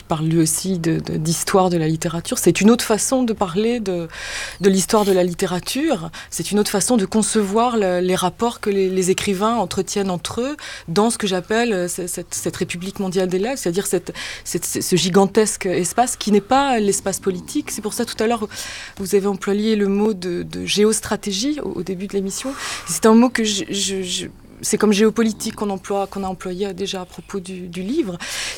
qui parle lui aussi d'histoire de la littérature. C'est une autre façon de parler de l'histoire de la littérature. C'est une autre façon de concevoir les rapports que les écrivains entretiennent entre eux dans ce que j'appelle cette République mondiale des lettres, c'est-à-dire ce gigantesque espace qui n'est pas l'espace politique. C'est pour ça, tout à l'heure, vous avez employé le mot de géostratégie au début de l'émission. C'est un mot que c'est comme géopolitique qu'on a employé déjà à propos du livre.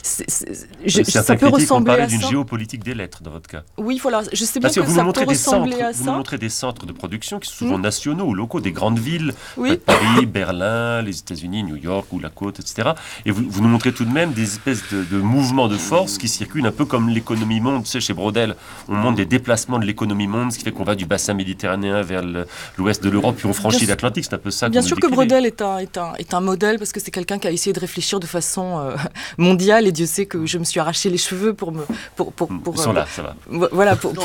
Ça peut ressembler à ça. D'une géopolitique des lettres, dans votre cas. Oui, voilà. Je sais bien que ça peut ressembler à ça. Vous nous montrez des centres de production qui sont souvent nationaux ou locaux, des grandes villes, oui. Paris, Berlin, les États-Unis, New York ou la côte, etc. Et vous nous montrez tout de même des espèces de mouvements de force qui circulent un peu comme l'économie monde. Tu sais, chez Braudel, on montre des déplacements de l'économie monde, ce qui fait qu'on va du bassin méditerranéen vers l'ouest de l'Europe, puis on franchit l'Atlantique. C'est un peu ça. Bien sûr que Braudel est un modèle parce que c'est quelqu'un qui a essayé de réfléchir de façon mondiale, et Dieu sait que je me suis arraché les cheveux pour ils sont là, ça va. Voilà, pour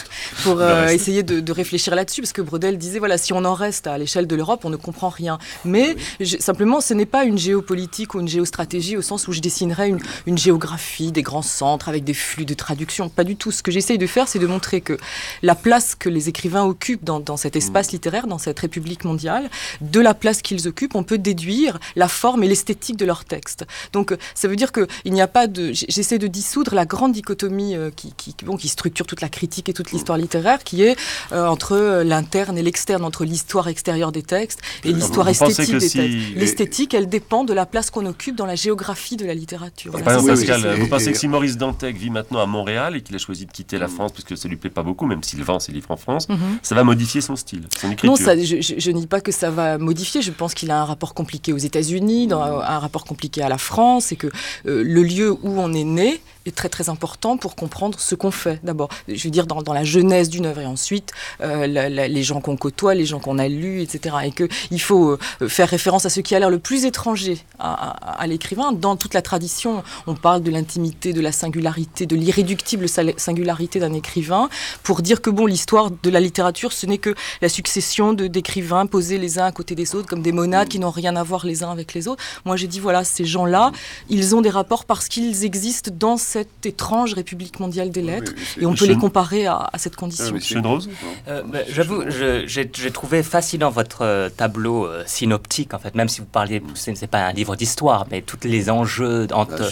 essayer de réfléchir là-dessus, parce que Braudel disait, voilà, si on en reste à l'échelle de l'Europe, on ne comprend rien. Mais simplement, ce n'est pas une géopolitique ou une géostratégie au sens où je dessinerais une géographie des grands centres avec des flux de traduction. Pas du tout. Ce que j'essaye de faire, c'est de montrer que la place que les écrivains occupent dans cet espace littéraire, dans cette République mondiale, de la place qu'ils occupent, on peut déduire la forme et l'esthétique de leur texte. Donc ça veut dire qu'il n'y a pas de... J'essaie de dissoudre la grande dichotomie qui structure toute la critique et toute l'histoire littéraire, qui est entre l'interne et l'externe, entre l'histoire extérieure des textes et l'histoire esthétique des textes. L'esthétique, elle dépend de la place qu'on occupe dans la géographie de la littérature. Par exemple, Pascal, vous pensez que si Maurice Dantec vit maintenant à Montréal et qu'il a choisi de quitter la France parce que ça lui plaît pas beaucoup, même s'il vend ses livres en France, ça va modifier son style, son écriture? Non, je ne dis pas que ça va modifier. Je pense qu'il a un rapport compliqué aux États-Unis, un rapport compliqué à la France, et que le lieu où on est né est très très important pour comprendre ce qu'on fait. D'abord, je veux dire dans la genèse d'une œuvre, et ensuite les gens qu'on côtoie, les gens qu'on a lus, etc. Et qu'il faut faire référence à ce qui a l'air le plus étranger à l'écrivain. Dans toute la tradition, on parle de l'intimité, de la singularité, de l'irréductible singularité d'un écrivain, pour dire que l'histoire de la littérature, ce n'est que la succession d'écrivains posés les uns à côté des autres, comme des monades qui n'ont rien à voir les uns avec les autres. Moi, j'ai dit, voilà, ces gens-là, ils ont des rapports parce qu'ils existent dans cette étrange République mondiale des lettres, et on peut les comparer à cette condition. Monsieur Rose, j'avoue, j'ai trouvé fascinant votre tableau synoptique, en fait, même si vous parliez, ce n'est pas un livre d'histoire, mais tous les enjeux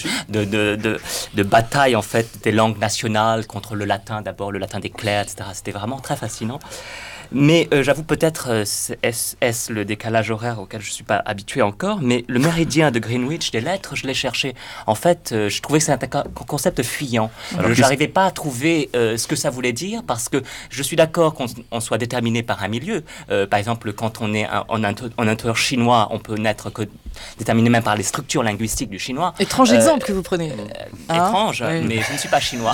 de bataille, en fait, des langues nationales contre le latin, d'abord le latin des clercs, etc. C'était vraiment très fascinant. Mais j'avoue, peut-être est-ce le décalage horaire auquel je ne suis pas habitué encore, mais le méridien de Greenwich des lettres, je l'ai cherché. En fait, je trouvais que c'est un concept fuyant. Je n'arrivais pas à trouver ce que ça voulait dire, parce que je suis d'accord qu'on soit déterminé par un milieu. Par exemple, quand on est en intérieur chinois, on peut n'être que déterminé même par les structures linguistiques du chinois. Étrange exemple que vous prenez. Étrange, mais je ne suis pas chinois.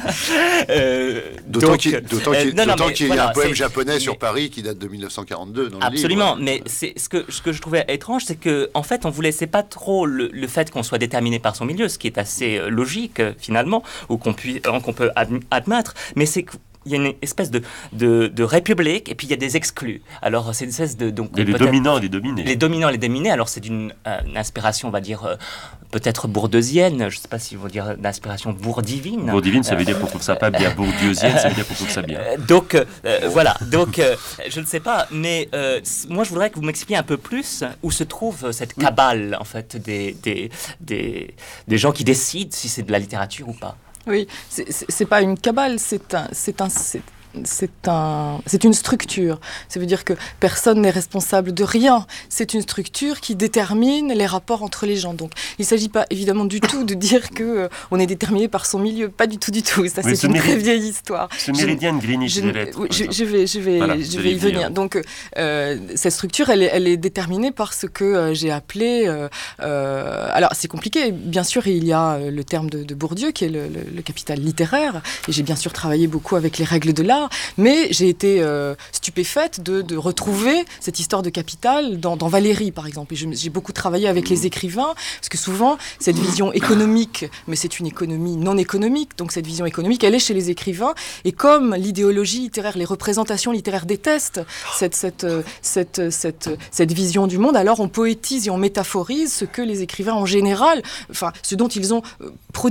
D'autant qu'il y a un poème japonais sur Paris qui date de 1942 dans le Absolument, livre. mais ce que je trouvais étrange, c'est que en fait, on vous laissait pas trop le fait qu'on soit déterminé par son milieu, ce qui est assez logique finalement, ou qu'on peut admettre, mais c'est que il y a une espèce de république, et puis il y a des exclus. Alors c'est une espèce de... Donc, les dominants et les dominés. Les dominants et les dominés, alors c'est d'une inspiration, on va dire, peut-être bourdeusienne, je ne sais pas si vous dire d'inspiration bourdivine. Bourdivine, ça veut dire qu'on trouve ça pas bien. Bourdieusienne, ça veut dire qu'on trouve ça bien. Donc, voilà. Donc, je ne sais pas, mais moi je voudrais que vous m'expliquiez un peu plus où se trouve cette cabale, en fait, des gens qui décident si c'est de la littérature ou pas. Oui, c'est pas une cabale, c'est une structure. Ça veut dire que personne n'est responsable de rien. C'est une structure qui détermine les rapports entre les gens. Donc, il ne s'agit pas évidemment du tout de dire qu'on est déterminé par son milieu. Pas du tout, du tout. Ça, c'est une très vieille histoire. Ce méridien de Greenwich des lettres. Je vais y venir. Donc, cette structure, elle est déterminée par ce que j'ai appelé... alors, c'est compliqué. Bien sûr, il y a le terme de Bourdieu, qui est le capital littéraire. Et j'ai bien sûr travaillé beaucoup avec les règles de l'art. Mais j'ai été stupéfaite de retrouver cette histoire de capital dans Valéry, par exemple. Et j'ai beaucoup travaillé avec les écrivains, parce que souvent, cette vision économique, mais c'est une économie non économique, donc cette vision économique, elle est chez les écrivains. Et comme l'idéologie littéraire, les représentations littéraires détestent cette vision du monde, alors on poétise et on métaphorise ce que les écrivains en général, enfin, ce dont ils ont